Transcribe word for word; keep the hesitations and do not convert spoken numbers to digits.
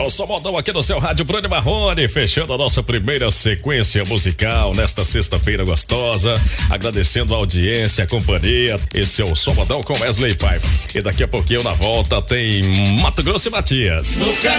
o Som Modão aqui no seu rádio Bruno Marrone, fechando a nossa primeira sequência musical nesta sexta-feira gostosa, agradecendo a audiência, a companhia. Esse é o Som Modão com Wesley Paiva. E daqui a pouquinho na volta tem Mato Grosso e Matias.